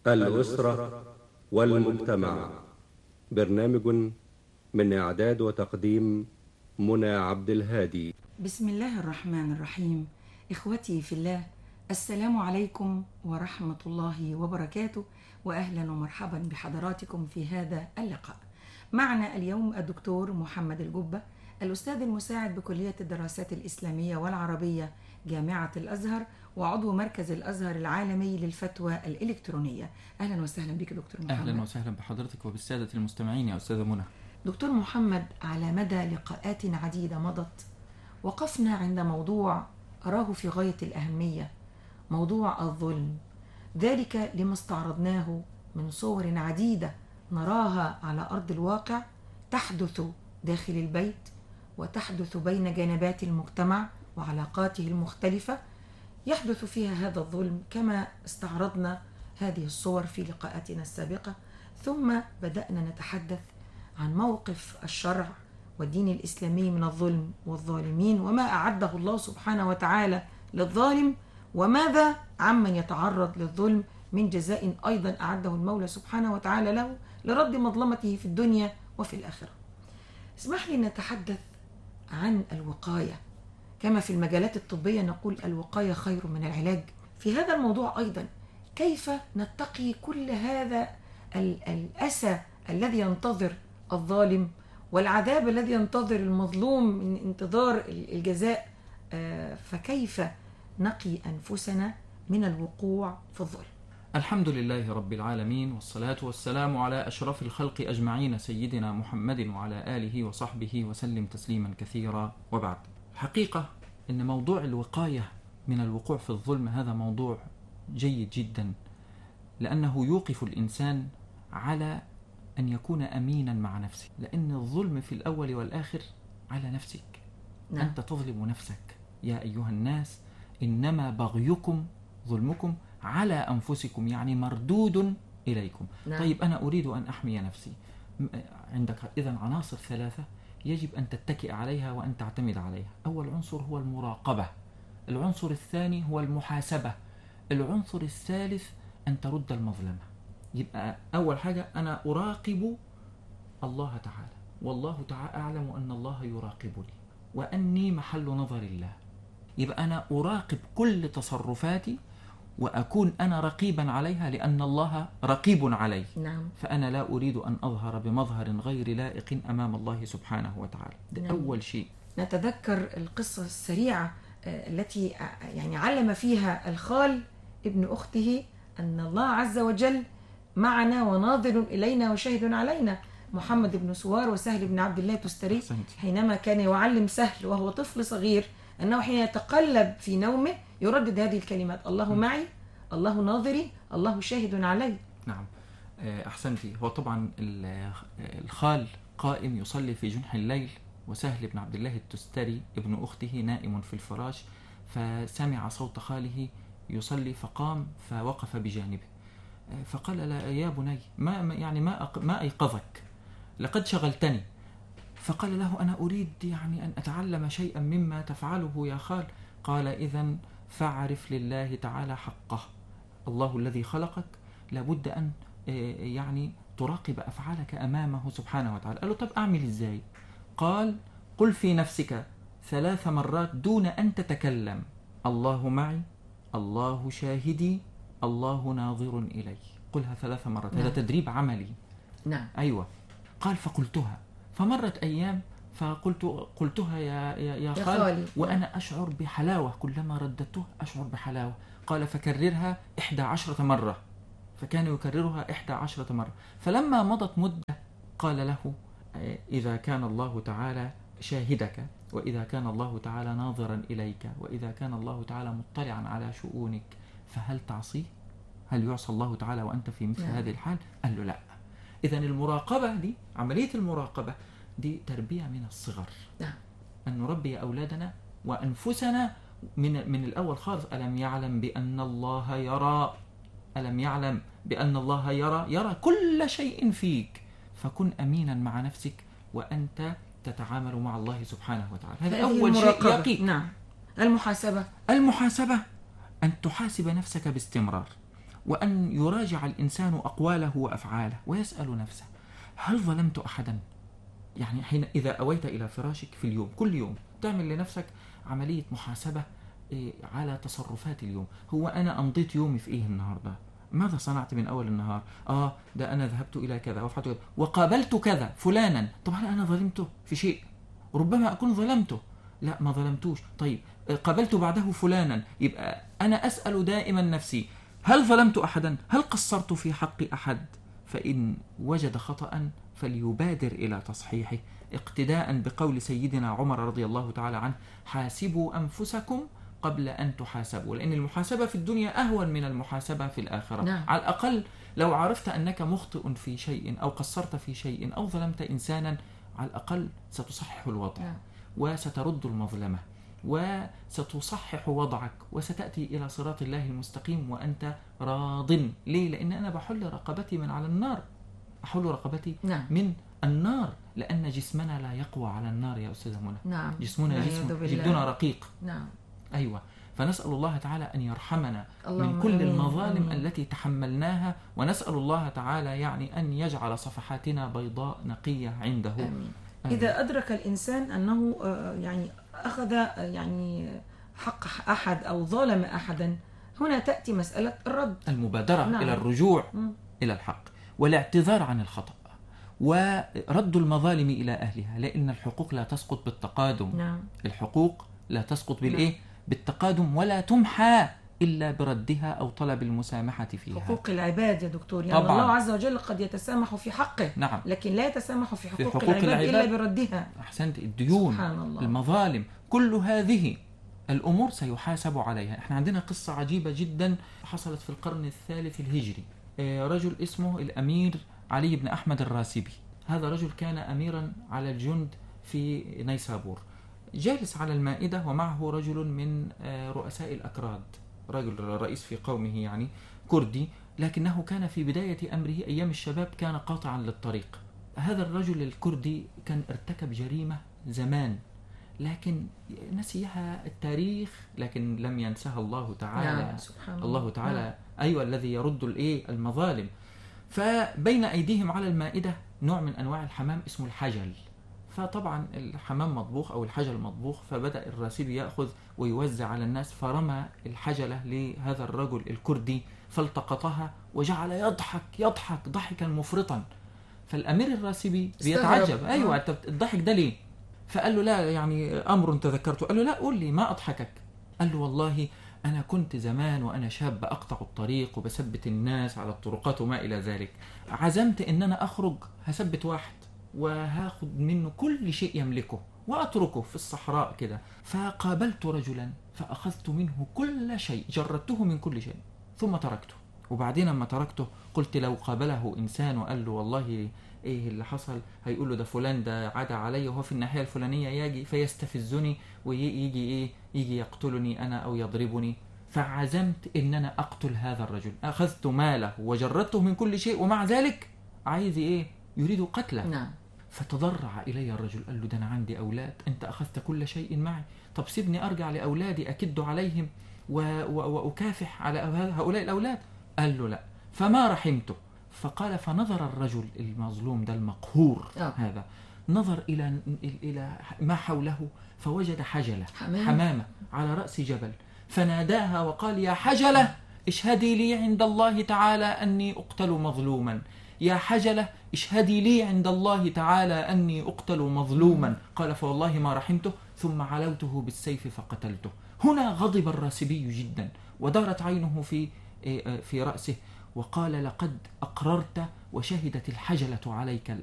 الأسرة والمجتمع. برنامج من إعداد وتقديم منى عبد الهادي. بسم الله الرحمن الرحيم. إخوتي في الله، السلام عليكم ورحمة الله وبركاته، وأهلا ومرحبا بحضراتكم في هذا اللقاء. معنا اليوم الدكتور محمد الجبة، الأستاذ المساعد بكلية الدراسات الإسلامية والعربية جامعة الأزهر، وعضو مركز الأزهر العالمي للفتوى الإلكترونية. أهلا وسهلا بك دكتور محمد. أهلا وسهلا بحضرتك وبالسادة المستمعين يا أستاذة منى. دكتور محمد، على مدى لقاءات عديدة مضت وقفنا عند موضوع أراه في غاية الأهمية، موضوع الظلم، ذلك لما استعرضناه من صور عديدة نراها على أرض الواقع تحدث داخل البيت وتحدث بين جانبات المجتمع وعلاقاته المختلفة، يحدث فيها هذا الظلم كما استعرضنا هذه الصور في لقاءاتنا السابقة. ثم بدأنا نتحدث عن موقف الشرع والدين الإسلامي من الظلم والظالمين، وما أعده الله سبحانه وتعالى للظالم، وماذا عمن يتعرض للظلم من جزاء أيضا أعده المولى سبحانه وتعالى له لرد مظلمته في الدنيا وفي الآخرة. اسمح لي نتحدث عن الوقاية، كما في المجالات الطبية نقول الوقاية خير من العلاج. في هذا الموضوع أيضا كيف نتقي كل هذا الأسى الذي ينتظر الظالم والعذاب الذي ينتظر المظلوم من انتظار الجزاء، فكيف نقي أنفسنا من الوقوع في الظلم؟ الحمد لله رب العالمين، والصلاة والسلام على أشرف الخلق أجمعين سيدنا محمد وعلى آله وصحبه وسلم تسليما كثيرا. وبعد، حقيقة أن موضوع الوقاية من الوقوع في الظلم هذا موضوع جيد جدا، لأنه يوقف الإنسان على أن يكون أمينا مع نفسه، لأن الظلم في الأول والآخر على نفسك. نعم. أنت تظلم نفسك. يا أيها الناس إنما بغيكم ظلمكم على أنفسكم، يعني مردود إليكم. نعم. طيب أنا أريد أن أحمي نفسي. عندك إذن عناصر ثلاثة يجب أن تتكئ عليها وأن تعتمد عليها. أول عنصر هو المراقبة، العنصر الثاني هو المحاسبة، العنصر الثالث أن ترد المظلمة. يبقى أول حاجة أنا أراقب الله تعالى، والله تعالى أعلم أن الله يراقبني وأني محل نظر الله. يبقى أنا أراقب كل تصرفاتي وأكون أنا رقيبا عليها، لأن الله رقيب علي. نعم. فأنا لا أريد أن أظهر بمظهر غير لائق أمام الله سبحانه وتعالى. ده نعم. أول شيء. نتذكر القصة السريعة التي يعني علم فيها الخال ابن أخته أن الله عز وجل معنا وناظر إلينا وشاهد علينا، محمد بن سوار وسهل بن عبد الله تستري، حينما كان يعلم سهل وهو طفل صغير أنه حين يتقلب في نومه يردد هذه الكلمات: الله معي، الله ناظري، الله شاهد علي. نعم، أحسنتي. هو طبعا الخال قائم يصلي في جنح الليل، وسهل بن عبد الله التستري ابن أخته نائم في الفراش، فسمع صوت خاله يصلي فقام فوقف بجانبه، فقال: لا يا بني، ما أيقظك؟ لقد شغلتني. فقال له: أنا أريد أن أتعلم شيئا مما تفعله يا خال. قال: إذن فاعرف لله تعالى حقه. الله الذي خلقك لابد أن تراقب أفعالك أمامه سبحانه وتعالى. قال له: طب أعمل إزاي؟ قال: قل في نفسك 3 مرات دون أن تتكلم: الله معي، الله شاهدي، الله ناظر إلي. قلها 3 مرات. نعم. هذا تدريب عملي. نعم. أيوة. قال: فقلتها، فمرت أيام قلتها يا خالي، وأنا أشعر بحلاوة، كلما رددته أشعر بحلاوة. قال: فكررها 11 مرة. فكان يكررها 11 مرة. فلما مضت مدة قال له: إذا كان الله تعالى شاهدك، وإذا كان الله تعالى ناظرا إليك، وإذا كان الله تعالى مطلعا على شؤونك، فهل تعصيه؟ هل يعصى الله تعالى وأنت في مثل هذه الحال؟ قال له: لا. إذن المراقبة دي، عملية المراقبة دي تربية من الصغر. نعم. أن نربي أولادنا وأنفسنا من الأول خالص. ألم يعلم بأن الله يرى؟ ألم يعلم بأن الله يرى كل شيء فيك. فكن أمينا مع نفسك وأنت تتعامل مع الله سبحانه وتعالى. هذا أول شيء يقيك. نعم. المحاسبة أن تحاسب نفسك باستمرار، وأن يراجع الإنسان أقواله وأفعاله ويسأل نفسه: هل ظلمت أحدا؟ يعني حين إذا أويت إلى فراشك في اليوم، كل يوم تعمل لنفسك عملية محاسبة على تصرفات اليوم. هو أنا أمضيت يومي في إيه النهاردة؟ ماذا صنعت من أول النهار؟ ده أنا ذهبت إلى كذا وفعلت كذا وقابلت كذا فلانا. طبعا أنا ظلمته في شيء؟ ربما أكون ظلمته. لا، ما ظلمتوش. طيب قابلت بعده فلانا. يبقى أنا أسأل دائما نفسي: هل ظلمت أحدا؟ هل قصرت في حق أحد؟ فإن وجد خطأ فليبادر إلى تصحيحه، اقتداء بقول سيدنا عمر رضي الله تعالى عنه: حاسبوا أنفسكم قبل أن تحاسبوا، لأن المحاسبة في الدنيا أهون من المحاسبة في الآخرة. نعم. على الأقل لو عرفت أنك مخطئ في شيء أو قصرت في شيء أو ظلمت إنسانا، على الأقل ستصحح الوضع. نعم. وسترد المظلمة وستصحح وضعك وستأتي إلى صراط الله المستقيم وأنت راض. ليه؟ لأن أنا بحل رقبتي من على النار، أحل رقبتي نعم. من النار، لأن جسمنا لا يقوى على النار يا أستاذة منى. نعم. جسمنا جلدنا رقيق. نعم. أيوة. فنسأل الله تعالى أن يرحمنا من آمين. كل المظالم آمين. التي تحملناها، ونسأل الله تعالى يعني أن يجعل صفحاتنا بيضاء نقية عنده. آمين. آمين. إذا أدرك الإنسان أنه يعني أخذ يعني حق أحد أو ظلم أحدا، هنا تأتي مسألة الرد، المبادرة. نعم. إلى الرجوع إلى الحق والاعتذار عن الخطأ ورد المظالم إلى أهلها، لأن الحقوق لا تسقط بالتقادم. نعم. الحقوق لا تسقط بالإيه؟ بالتقادم، ولا تمحى إلا بردها أو طلب المسامحة فيها. حقوق العباد يا دكتور، يعني طبعاً. الله عز وجل قد يتسامح في حقه، نعم. لكن لا يتسامح في حقوق حقوق العباد إلا العباد. بردها. أحسنت. الديون، سبحان الله. المظالم، كل هذه الأمور سيحاسب عليها. احنا عندنا قصة عجيبة جدا حصلت في القرن الثالث الهجري. رجل اسمه الأمير علي بن أحمد الراسبي. هذا رجل كان أميرا على الجند في نيسابور، جالس على المائدة ومعه رجل من رؤساء الأكراد، رجل رئيس في قومه يعني كردي، لكنه كان في بداية أمره أيام الشباب كان قاطعا للطريق. هذا الرجل الكردي كان ارتكب جريمة زمان لكن نسيها التاريخ، لكن لم ينسها الله تعالى. نعم. سبحان الله تعالى. نعم. أيوة، الذي يرد المظالم. فبين أيديهم على المائدة نوع من أنواع الحمام اسمه الحجل. فطبعا الحمام مطبوخ أو الحجل مطبوخ، فبدأ الراسبي يأخذ ويوزع على الناس، فرمى الحجلة لهذا الرجل الكردي فالتقطها وجعل يضحك ضحكا مفرطا. فالأمير الراسبي بيتعجب: أيوة، الضحك ده ليه؟ فقال له: لا، يعني أمر تذكرته. قال له: لا، قول لي ما أضحكك. قال له: والله أنا كنت زمان وأنا شاب أقطع الطريق وبثبت الناس على الطرقات وما إلى ذلك، عزمت إن أنا أخرج هثبت واحد وهاخد منه كل شيء يملكه وأتركه في الصحراء كده، فقابلت رجلا فأخذت منه كل شيء، جردته من كل شيء ثم تركته. وبعدين لما تركته قلت لو قابله إنسان وقال له والله إيه اللي حصل، هيقول له ده فلان ده عدى علي وهو في الناحية الفلانية، يجي فيستفزني ويجي يجي يقتلني أنا أو يضربني. فعزمت إن أنا أقتل هذا الرجل، أخذت ماله وجردته من كل شيء، ومع ذلك عايز يريد قتله. نعم. فتضرع إلي الرجل، قال له: ده أنا عندي أولاد، أنت أخذت كل شيء معي، طب سيبني أرجع لأولادي أكد عليهم وأكافح على هؤلاء الأولاد. قال له: لا. فما رحمته. فقال: فنظر الرجل المظلوم ده المقهور هذا، نظر إلى ما حوله فوجد حجلة حمامة على رأس جبل، فناداها وقال: يا حجلة اشهدي لي عند الله تعالى أني أقتل مظلوما، يا حجلة اشهدي لي عند الله تعالى أني أقتل مظلوما. قال: فوالله ما رحمته، ثم علوته بالسيف فقتلته. هنا غضب الراسبي جدا ودارت عينه في رأسه وقال: لقد أقررت وشهدت الحجلة عليك